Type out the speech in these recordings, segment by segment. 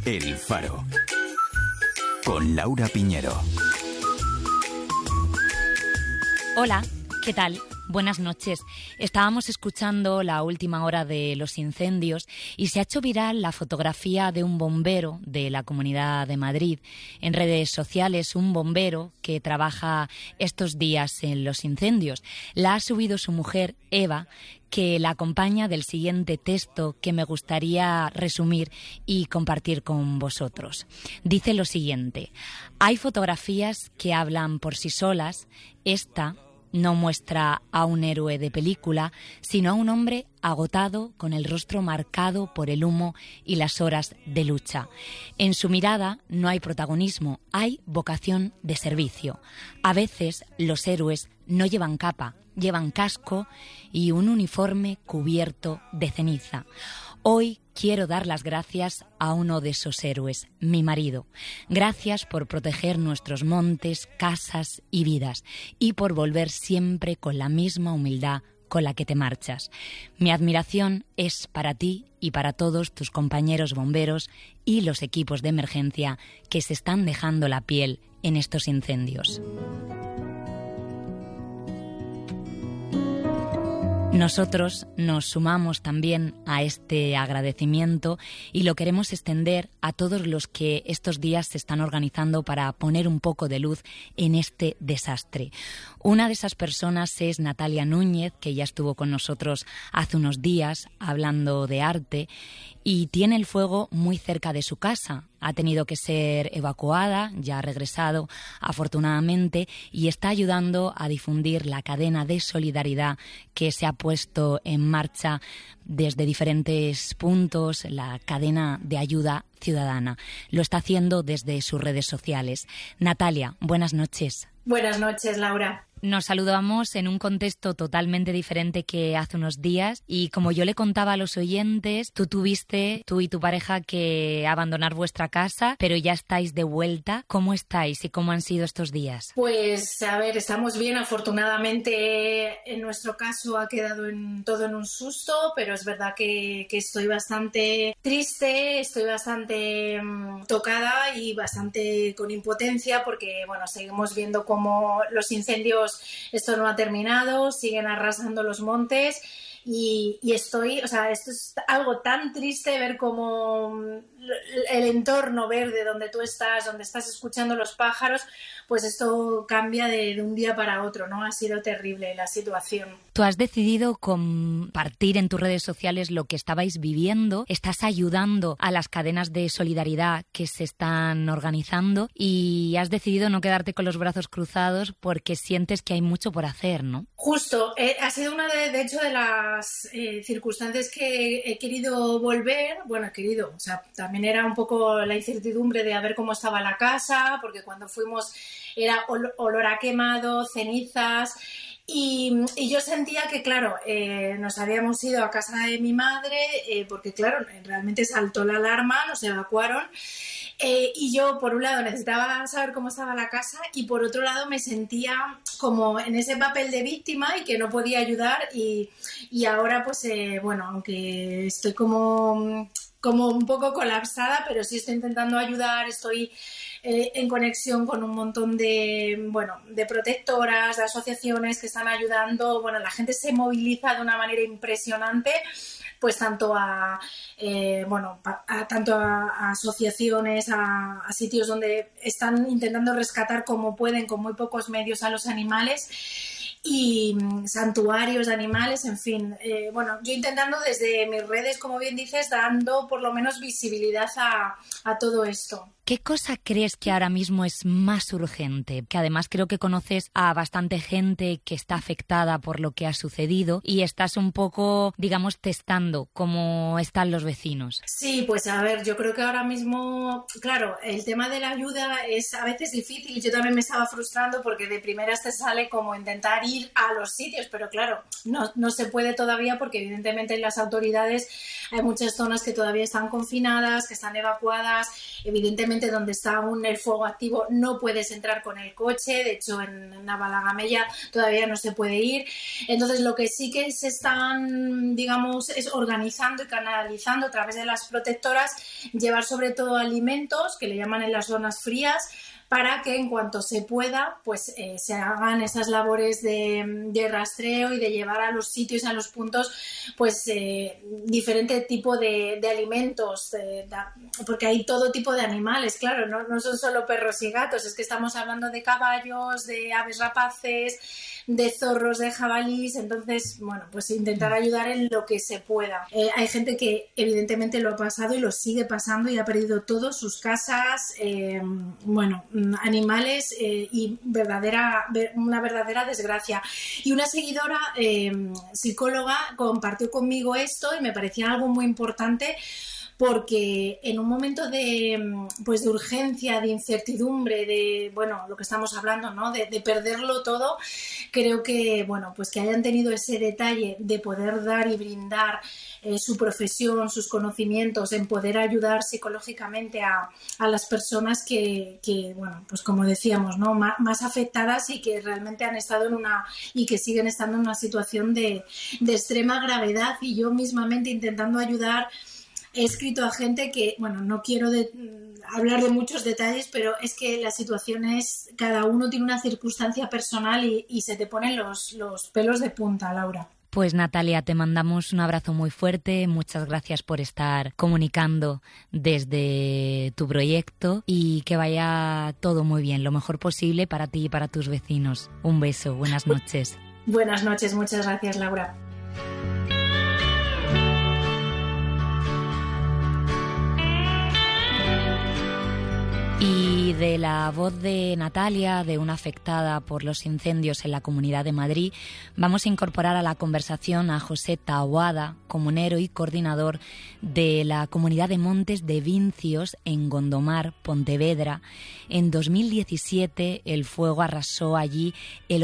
El Faro, con Laura Piñero. Hola, ¿qué tal? Buenas noches. Estábamos escuchando la última hora de los incendios y se ha hecho viral la fotografía de un bombero de la Comunidad de Madrid. En redes sociales, un bombero que trabaja estos días en los incendios. La ha subido su mujer, Eva, que la acompaña del siguiente texto que me gustaría resumir y compartir con vosotros. Dice lo siguiente: hay fotografías que hablan por sí solas. Esta no muestra a un héroe de película, sino a un hombre agotado, con el rostro marcado por el humo y las horas de lucha. En su mirada no hay protagonismo, hay vocación de servicio. A veces los héroes no llevan capa, llevan casco y un uniforme cubierto de ceniza. Hoy quiero dar las gracias a uno de esos héroes, mi marido. Gracias por proteger nuestros montes, casas y vidas, y por volver siempre con la misma humildad con la que te marchas. Mi admiración es para ti y para todos tus compañeros bomberos y los equipos de emergencia que se están dejando la piel en estos incendios. Nosotros nos sumamos también a este agradecimiento y lo queremos extender a todos los que estos días se están organizando para poner un poco de luz en este desastre. Una de esas personas es Natalia Núñez, que ya estuvo con nosotros hace unos días hablando de arte y tiene el fuego muy cerca de su casa. Ha tenido que ser evacuada, ya ha regresado afortunadamente, y está ayudando a difundir la cadena de solidaridad que se ha puesto en marcha desde diferentes puntos, la cadena de ayuda ciudadana. Lo está haciendo desde sus redes sociales. Natalia, buenas noches. Buenas noches, Laura. Nos saludamos en un contexto totalmente diferente que hace unos días y como yo le contaba a los oyentes, tú y tu pareja, que abandonar vuestra casa, pero ya estáis de vuelta. ¿Cómo estáis y cómo han sido estos días? Pues, a ver, estamos bien. Afortunadamente, en nuestro caso ha quedado todo en un susto, pero es verdad que estoy bastante triste, estoy bastante tocada y bastante con impotencia porque, bueno, seguimos viendo cómo los incendios, esto no ha terminado, siguen arrasando los montes y esto es algo tan triste ver cómo el entorno verde donde tú estás, donde estás escuchando los pájaros, pues esto cambia de un día para otro, ¿no? Ha sido terrible la situación. Tú has decidido compartir en tus redes sociales lo que estabais viviendo, estás ayudando a las cadenas de solidaridad que se están organizando y has decidido no quedarte con los brazos cruzados porque sientes que hay mucho por hacer, ¿no? Justo, ha sido una de hecho de las circunstancias que he querido volver. Bueno, también era un poco la incertidumbre de a ver cómo estaba la casa, porque cuando fuimos era olor a quemado, cenizas. Y yo sentía que, claro, nos habíamos ido a casa de mi madre porque, claro, realmente saltó la alarma, nos evacuaron y yo, por un lado, necesitaba saber cómo estaba la casa y, por otro lado, me sentía como en ese papel de víctima y que no podía ayudar y ahora, pues, aunque estoy como un poco colapsada, pero sí estoy intentando ayudar, estoy en conexión con un montón de protectoras, de asociaciones que están ayudando. Bueno, la gente se moviliza de una manera impresionante, pues tanto a asociaciones, a sitios donde están intentando rescatar como pueden, con muy pocos medios, a los animales, y santuarios de animales, en fin. Yo intentando desde mis redes, como bien dices, dando por lo menos visibilidad a todo esto. ¿Qué cosa crees que ahora mismo es más urgente? Que además creo que conoces a bastante gente que está afectada por lo que ha sucedido y estás un poco, digamos, testando cómo están los vecinos. Sí, pues a ver, yo creo que ahora mismo, claro, el tema de la ayuda es a veces difícil. Yo también me estaba frustrando porque de primeras te sale como intentar ir a los sitios, pero claro, no se puede todavía porque evidentemente las autoridades, hay muchas zonas que todavía están confinadas, que están evacuadas, evidentemente donde está aún el fuego activo no puedes entrar con el coche, de hecho en Navalagamella todavía no se puede ir. Entonces lo que sí que se están, digamos, es organizando y canalizando a través de las protectoras, llevar sobre todo alimentos, que le llaman en las zonas frías, para que en cuanto se pueda, pues se hagan esas labores de rastreo y de llevar a los sitios, a los puntos, pues diferente tipo de alimentos, porque hay todo tipo de animales, claro, no son solo perros y gatos, es que estamos hablando de caballos, de aves rapaces, de zorros, de jabalís, entonces, bueno, pues intentar ayudar en lo que se pueda. Hay gente que evidentemente lo ha pasado y lo sigue pasando y ha perdido todo, sus casas, animales y una verdadera desgracia. Y una seguidora psicóloga compartió conmigo esto y me parecía algo muy importante, porque en un momento de urgencia, de incertidumbre, de lo que estamos hablando, ¿no? De perderlo todo, creo que pues que hayan tenido ese detalle de poder dar y brindar su profesión, sus conocimientos, en poder ayudar psicológicamente a las personas que pues como decíamos, ¿no? Más afectadas y que realmente han estado y que siguen estando en una situación de extrema gravedad, y yo mismamente intentando ayudar. He escrito a gente que, no quiero hablar de muchos detalles, pero es que la situación es, cada uno tiene una circunstancia personal y se te ponen los pelos de punta, Laura. Pues Natalia, te mandamos un abrazo muy fuerte, muchas gracias por estar comunicando desde tu proyecto y que vaya todo muy bien, lo mejor posible para ti y para tus vecinos. Un beso, buenas noches. Buenas noches, muchas gracias, Laura. Y de la voz de Natalia, de una afectada por los incendios en la Comunidad de Madrid, vamos a incorporar a la conversación a José Taboada, comunero y coordinador de la Comunidad de Montes de Vincios en Gondomar, Pontevedra. En 2017 el fuego arrasó allí el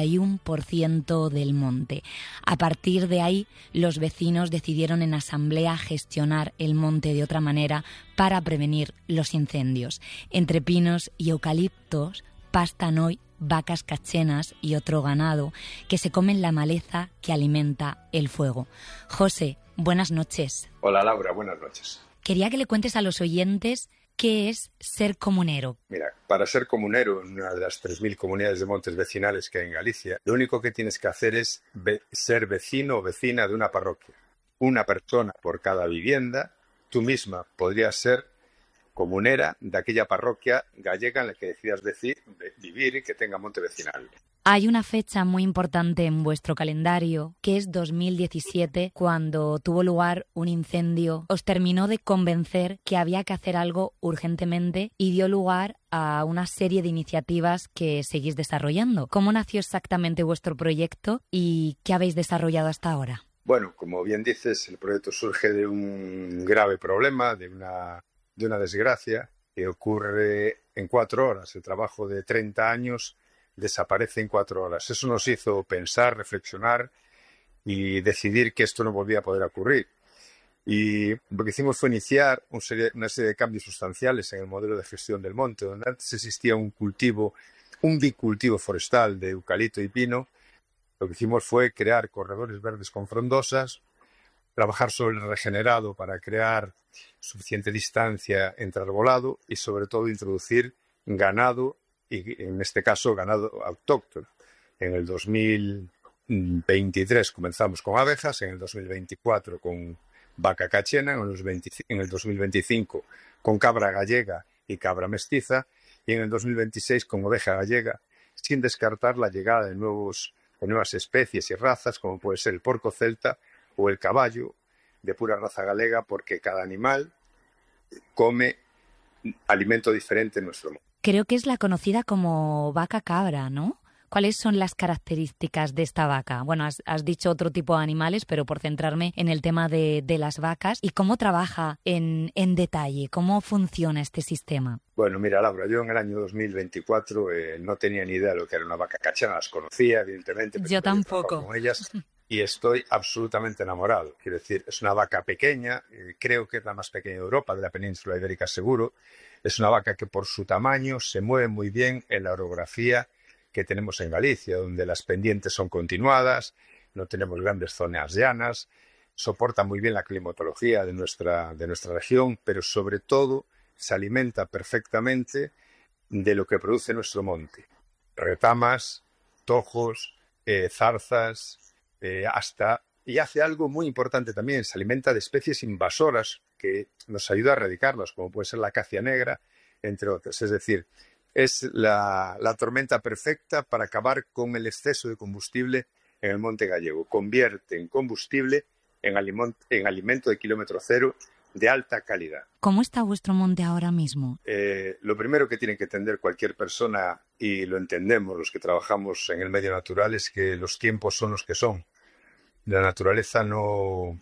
81% del monte. A partir de ahí, los vecinos decidieron en asamblea gestionar el monte de otra manera para prevenir los incendios. Entre pinos y eucaliptos pastan hoy vacas cachenas y otro ganado que se comen la maleza que alimenta el fuego. José, buenas noches. Hola Laura, buenas noches. Quería que le cuentes a los oyentes qué es ser comunero. Mira, para ser comunero en una de las 3.000 comunidades de montes vecinales que hay en Galicia, lo único que tienes que hacer es ser vecino o vecina de una parroquia. Una persona por cada vivienda. Tú misma podrías ser comunera de aquella parroquia gallega en la que decidas vivir y que tenga monte vecinal. Hay una fecha muy importante en vuestro calendario, que es 2017, cuando tuvo lugar un incendio. Os terminó de convencer que había que hacer algo urgentemente y dio lugar a una serie de iniciativas que seguís desarrollando. ¿Cómo nació exactamente vuestro proyecto y qué habéis desarrollado hasta ahora? Bueno, como bien dices, el proyecto surge de un grave problema, de una desgracia que ocurre en 4 horas. El trabajo de 30 años desaparece en 4 horas. Eso nos hizo pensar, reflexionar y decidir que esto no volvía a poder ocurrir. Y lo que hicimos fue iniciar una serie de cambios sustanciales en el modelo de gestión del monte, donde antes existía un bicultivo forestal de eucalipto y pino. Lo que hicimos fue crear corredores verdes con frondosas, trabajar sobre el regenerado para crear suficiente distancia entre arbolado y sobre todo introducir ganado, y en este caso ganado autóctono. En el 2023 comenzamos con abejas, en el 2024 con vaca cachena, en el 2025 con cabra gallega y cabra mestiza y en el 2026 con oveja gallega, sin descartar la llegada de nuevas especies y razas como puede ser el porco celta o el caballo de pura raza galega, porque cada animal come alimento diferente en nuestro mundo. Creo que es la conocida como vaca cabra, ¿no? ¿Cuáles son las características de esta vaca? Bueno, has dicho otro tipo de animales, pero por centrarme en el tema de las vacas. ¿Y cómo trabaja en detalle? ¿Cómo funciona este sistema? Bueno, mira, Laura, yo en el año 2024 no tenía ni idea de lo que era una vaca cachana. Las conocía, evidentemente. Yo tampoco. Con ellas y estoy absolutamente enamorado. Quiero decir, es una vaca pequeña, creo que es la más pequeña de Europa, de la península ibérica seguro. Es una vaca que por su tamaño se mueve muy bien en la orografía que tenemos en Galicia, donde las pendientes son continuadas, no tenemos grandes zonas llanas, soporta muy bien la climatología de nuestra región, pero sobre todo se alimenta perfectamente de lo que produce nuestro monte. Retamas, tojos, zarzas, y hace algo muy importante también, se alimenta de especies invasoras que nos ayuda a erradicarlas, como puede ser la acacia negra, entre otras. Es decir, es la tormenta perfecta para acabar con el exceso de combustible en el monte gallego. Convierte en combustible en alimento de kilómetro cero de alta calidad. ¿Cómo está vuestro monte ahora mismo? Lo primero que tiene que entender cualquier persona, y lo entendemos los que trabajamos en el medio natural, es que los tiempos son los que son. La naturaleza no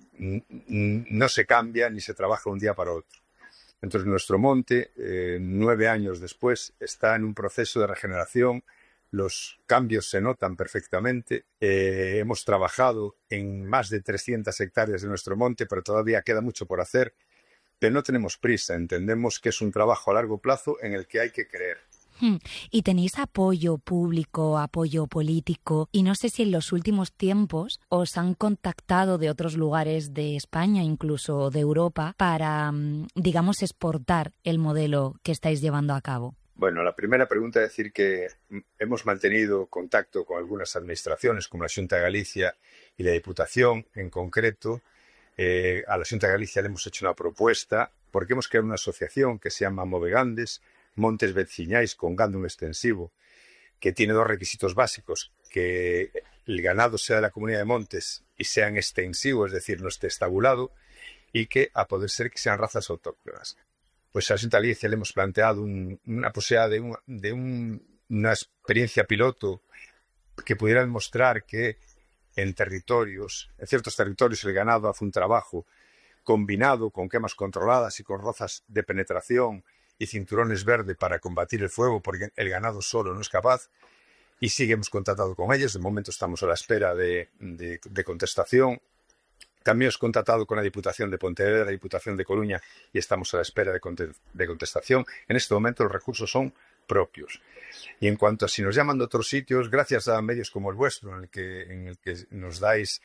se cambia ni se trabaja un día para otro. Entonces nuestro monte, 9 años después, está en un proceso de regeneración. Los cambios se notan perfectamente. Hemos trabajado en más de 300 hectáreas de nuestro monte, pero todavía queda mucho por hacer. Pero no tenemos prisa. Entendemos que es un trabajo a largo plazo en el que hay que creer. ¿Y tenéis apoyo público, apoyo político? Y no sé si en los últimos tiempos os han contactado de otros lugares de España, incluso de Europa, para, digamos, exportar el modelo que estáis llevando a cabo. Bueno, la primera pregunta es decir que hemos mantenido contacto con algunas administraciones, como la Xunta de Galicia y la Diputación en concreto. A la Xunta de Galicia le hemos hecho una propuesta porque hemos creado una asociación que se llama Movegandes, Montes Veciñais con Gando Extensivo, que tiene 2 requisitos básicos: que el ganado sea de la comunidad de montes y sea en extensivo, es decir, no esté estabulado, y que, a poder ser, que sean razas autóctonas. Pues a la Xunta de Galicia le hemos planteado una posibilidad de una experiencia piloto que pudiera demostrar que en ciertos territorios el ganado hace un trabajo combinado con quemas controladas y con rozas de penetración y cinturones verde para combatir el fuego, porque el ganado solo no es capaz. Y sí que hemos contactado con ellos. De momento estamos a la espera de contestación. También hemos contactado con la Diputación de Pontevedra, la Diputación de Coruña, y estamos a la espera de contestación. En este momento los recursos son propios. Y en cuanto a si nos llaman de otros sitios, gracias a medios como el vuestro, en el que nos dais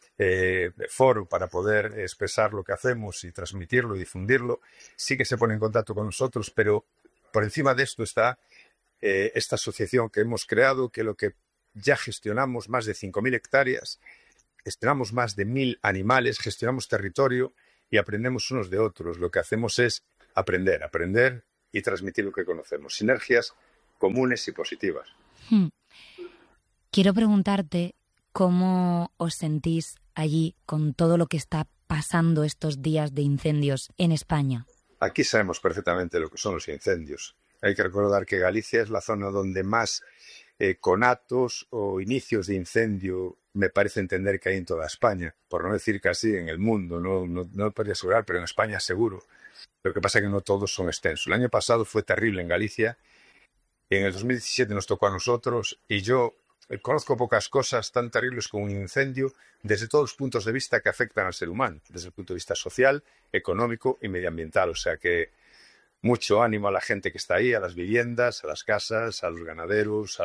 foro para poder expresar lo que hacemos y transmitirlo y difundirlo, sí que se pone en contacto con nosotros, pero por encima de esto está esta asociación que hemos creado, que lo que ya gestionamos más de 5.000 hectáreas, gestionamos más de 1.000 animales, gestionamos territorio y aprendemos unos de otros. Lo que hacemos es aprender y transmitir lo que conocemos. Sinergias comunes y positivas. Quiero preguntarte cómo os sentís allí con todo lo que está pasando estos días de incendios en España. Aquí sabemos perfectamente lo que son los incendios. Hay que recordar que Galicia es la zona donde más conatos o inicios de incendio me parece entender que hay en toda España, por no decir casi en el mundo. No podría asegurar, pero en España seguro. Lo que pasa es que no todos son extensos. El año pasado fue terrible en Galicia. En el 2017 nos tocó a nosotros y yo conozco pocas cosas tan terribles como un incendio desde todos los puntos de vista que afectan al ser humano, desde el punto de vista social, económico y medioambiental. O sea que mucho ánimo a la gente que está ahí, a las viviendas, a las casas, a los ganaderos, a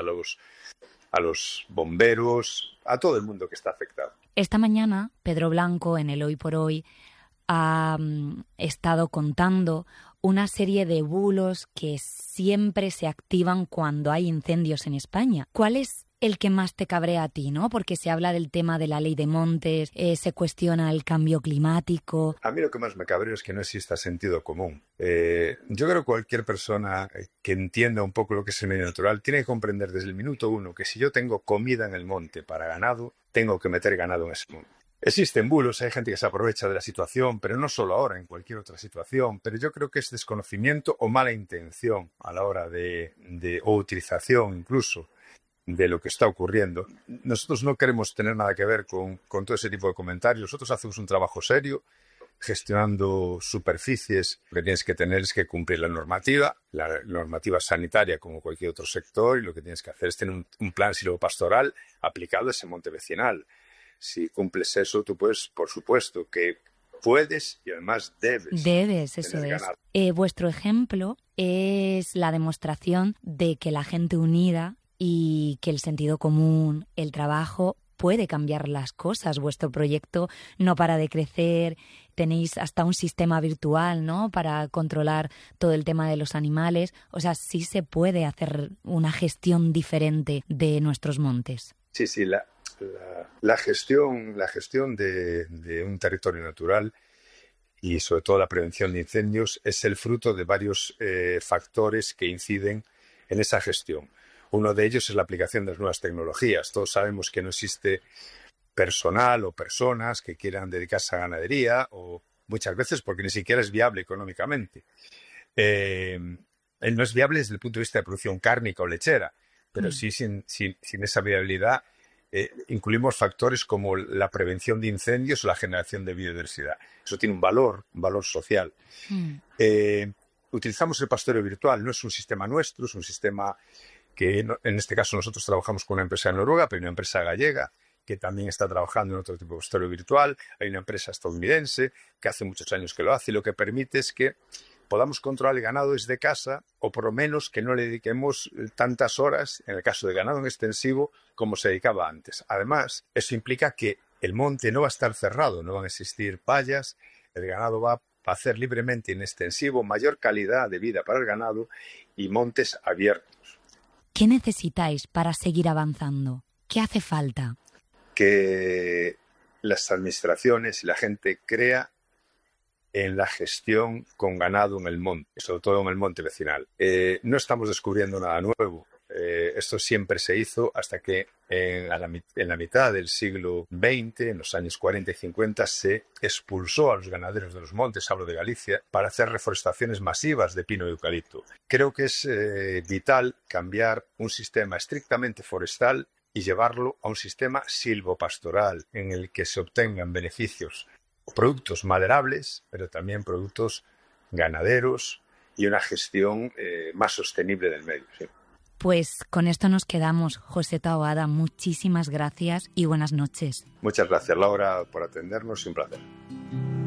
los bomberos, a todo el mundo que está afectado. Esta mañana, Pedro Blanco, en el Hoy por Hoy, ha estado contando una serie de bulos que siempre se activan cuando hay incendios en España. ¿Cuál es el que más te cabrea a ti, no? Porque se habla del tema de la ley de montes, se cuestiona el cambio climático. A mí lo que más me cabrea es que no exista sentido común. Yo creo que cualquier persona que entienda un poco lo que es el medio natural tiene que comprender desde el minuto 1 que si yo tengo comida en el monte para ganado, tengo que meter ganado en ese monte. Existen bulos, hay gente que se aprovecha de la situación, pero no solo ahora, en cualquier otra situación. Pero yo creo que es desconocimiento o mala intención a la hora o utilización incluso de lo que está ocurriendo. Nosotros no queremos tener nada que ver con todo ese tipo de comentarios. Nosotros hacemos un trabajo serio, gestionando superficies. Lo que tienes que tener es que cumplir la normativa sanitaria como cualquier otro sector, y lo que tienes que hacer es tener un plan silvopastoral aplicado a ese monte vecinal. Si cumples eso, tú puedes, por supuesto, que puedes y además debes. Debes, eso es. Vuestro ejemplo es la demostración de que la gente unida y que el sentido común, el trabajo, puede cambiar las cosas. Vuestro proyecto no para de crecer, tenéis hasta un sistema virtual, ¿no?, para controlar todo el tema de los animales. O sea, sí se puede hacer una gestión diferente de nuestros montes. Sí, la gestión de un territorio natural y sobre todo la prevención de incendios es el fruto de varios factores que inciden en esa gestión. Uno de ellos es la aplicación de las nuevas tecnologías. Todos sabemos que no existe personal o personas que quieran dedicarse a ganadería, o muchas veces porque ni siquiera es viable económicamente. No es viable desde el punto de vista de producción cárnica o lechera, pero sí sin esa viabilidad incluimos factores como la prevención de incendios o la generación de biodiversidad. Eso tiene un valor social. Utilizamos el pastoreo virtual, no es un sistema nuestro, es un sistema que en este caso nosotros trabajamos con una empresa noruega, pero hay una empresa gallega que también está trabajando en otro tipo de pastoreo virtual. Hay una empresa estadounidense que hace muchos años que lo hace, y lo que permite es que podamos controlar el ganado desde casa, o por lo menos que no le dediquemos tantas horas, en el caso de ganado en extensivo, como se dedicaba antes. Además, eso implica que el monte no va a estar cerrado, no van a existir vallas, el ganado va a hacer libremente en extensivo, mayor calidad de vida para el ganado y montes abiertos. ¿Qué necesitáis para seguir avanzando? ¿Qué hace falta? Que las administraciones y la gente crea en la gestión con ganado en el monte, sobre todo en el monte vecinal. No estamos descubriendo nada nuevo. Esto siempre se hizo hasta que en la mitad del siglo XX, en los años 40 y 50, se expulsó a los ganaderos de los montes, hablo de Galicia, para hacer reforestaciones masivas de pino y eucalipto. Creo que es vital cambiar un sistema estrictamente forestal y llevarlo a un sistema silvopastoral en el que se obtengan beneficios, productos maderables, pero también productos ganaderos y una gestión más sostenible del medio. Sí. Pues con esto nos quedamos. José Taboada, muchísimas gracias y buenas noches. Muchas gracias, Laura, por atendernos y un placer.